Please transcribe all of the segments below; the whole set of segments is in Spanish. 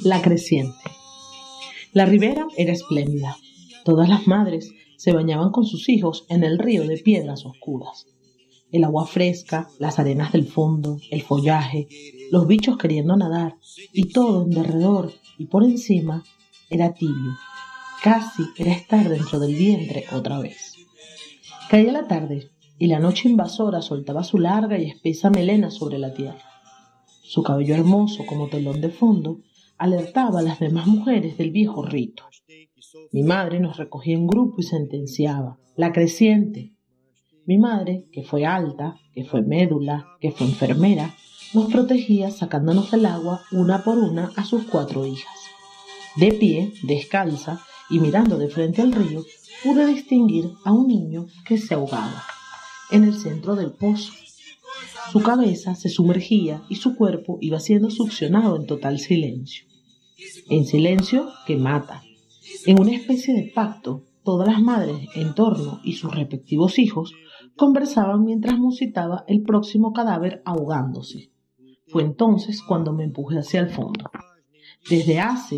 La creciente. La ribera era espléndida. Todas las madres se bañaban con sus hijos en el río de piedras oscuras. El agua fresca, las arenas del fondo, el follaje, los bichos queriendo nadar, y todo en derredor y por encima era tibio. Casi era estar dentro del vientre otra vez. Caía la tarde y la noche invasora soltaba su larga y espesa melena sobre la tierra. Su cabello hermoso como telón de fondo alertaba a las demás mujeres del viejo rito. Mi madre nos recogía en grupo y sentenciaba: la creciente. Mi madre, que fue alta, que fue médula, que fue enfermera, nos protegía sacándonos del agua una por una a sus 4 hijas. De pie, descalza y mirando de frente al río, pude distinguir a un niño que se ahogaba en el centro del pozo. Su cabeza se sumergía y su cuerpo iba siendo succionado en total silencio. En silencio que mata. En una especie de pacto, todas las madres en torno y sus respectivos hijos conversaban mientras musitaba el próximo cadáver ahogándose. Fue entonces cuando me empujé hacia el fondo. Desde hace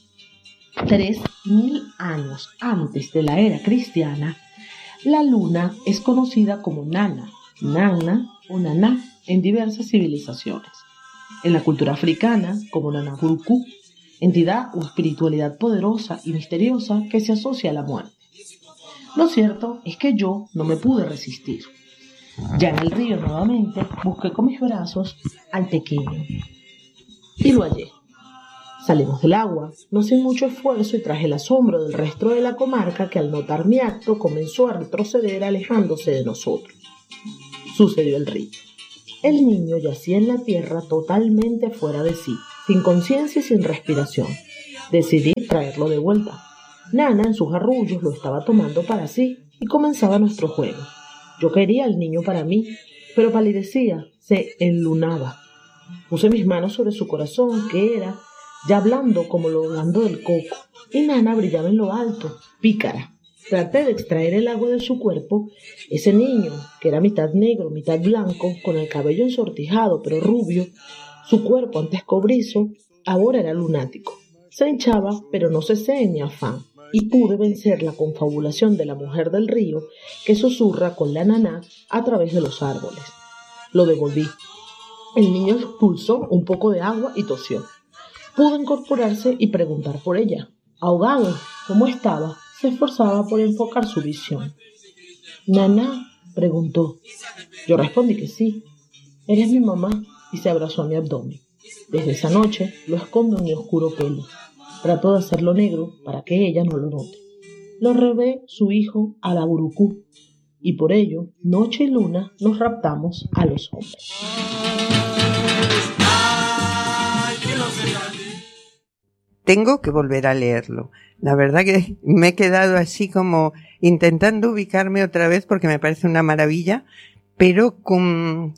3000 años antes de la era cristiana, la luna es conocida como Nana, Nanna o Naná en diversas civilizaciones. En la cultura africana, como Nanaburuku, entidad o espiritualidad poderosa y misteriosa que se asocia a la muerte. Lo cierto es que yo no me pude resistir. Ya en el río nuevamente busqué con mis brazos al pequeño y lo hallé. Salimos del agua, no sin mucho esfuerzo y tras el asombro del resto de la comarca que al notar mi acto comenzó a retroceder alejándose de nosotros. Sucedió el rito. El niño yacía en la tierra totalmente fuera de sí, sin conciencia y sin respiración. Decidí traerlo de vuelta. Nana en sus arrullos lo estaba tomando para sí y comenzaba nuestro juego. Yo quería al niño para mí, pero palidecía, se enlunaba. Puse mis manos sobre su corazón, que era ya blando como lo blando del coco, y Nana brillaba en lo alto, pícara. Traté de extraer el agua de su cuerpo. Ese niño, que era mitad negro, mitad blanco, con el cabello ensortijado pero rubio, su cuerpo antes cobrizo, ahora era lunático. Se hinchaba, pero no cesé en mi afán, y pude vencer la confabulación de la mujer del río que susurra con la naná a través de los árboles. Lo devolví. El niño expulsó un poco de agua y tosió. Pudo incorporarse y preguntar por ella. Ahogado, ¿cómo estaba? Se esforzaba por enfocar su visión. «¿Naná?», preguntó. Yo respondí que sí. «Eres mi mamá», y se abrazó a mi abdomen. Desde esa noche lo escondo en mi oscuro pelo. Trato de hacerlo negro para que ella no lo note. Lo robé su hijo a la Burucú, y por ello, noche y luna nos raptamos a los hombres. Tengo que volver a leerlo. La verdad que me he quedado así como intentando ubicarme otra vez porque me parece una maravilla, pero con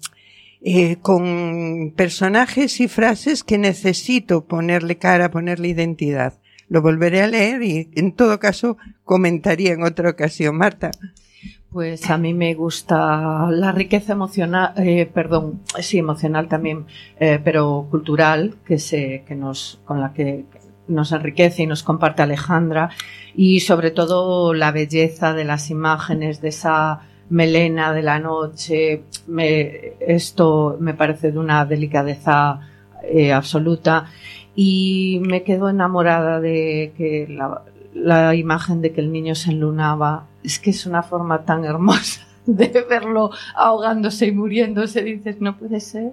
personajes y frases que necesito ponerle cara, ponerle identidad. Lo volveré a leer y en todo caso comentaría en otra ocasión. Marta. Pues a mí me gusta la riqueza emocional, emocional también, pero cultural, con la que nos enriquece y nos comparte Alejandra, y sobre todo la belleza de las imágenes, de esa melena de la noche. Esto me parece de una delicadeza absoluta, y me quedo enamorada de que la imagen de que el niño se enlunaba. Es que es una forma tan hermosa de verlo ahogándose y muriéndose. Dices, no puede ser.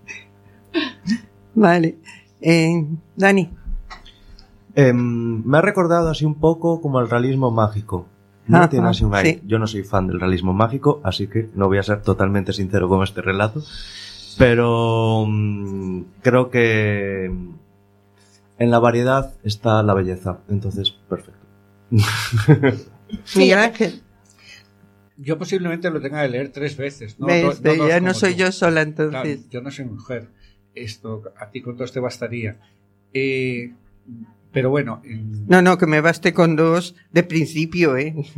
Vale. Dani. Me ha recordado así un poco como el realismo mágico. ¿No? Tiene así un aire. Sí. Yo no soy fan del realismo mágico, así que no voy a ser totalmente sincero con este relato. Pero creo que en la variedad está la belleza. Entonces, perfecto. Miguel Ángel. Yo posiblemente lo tenga que leer 3 veces. Ya no soy yo sola, entonces. Claro, yo no soy mujer. Esto, a ti con 2 te bastaría. Pero bueno. No, que me baste con 2 de principio,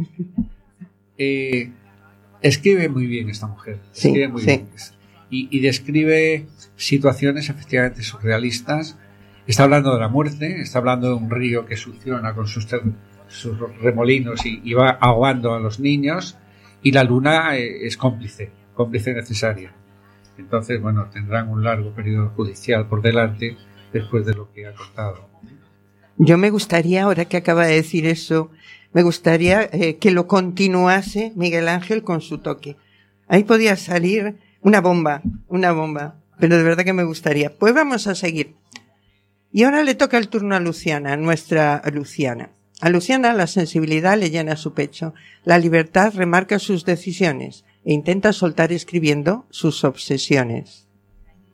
Escribe muy bien esta mujer. Escribe muy bien. Y describe situaciones efectivamente surrealistas está hablando de la muerte, está hablando de un río que succiona con sus remolinos y va ahogando a los niños, y la luna es cómplice necesaria. Entonces, bueno, tendrán un largo periodo judicial por delante después de lo que ha contado. Yo me gustaría, ahora que acaba de decir eso, me gustaría que lo continuase Miguel Ángel con su toque. Ahí podía salir una bomba, pero de verdad que me gustaría. Pues vamos a seguir. Y ahora le toca el turno a Luciana, nuestra Luciana. A Luciana la sensibilidad le llena su pecho, la libertad remarca sus decisiones e intenta soltar escribiendo sus obsesiones.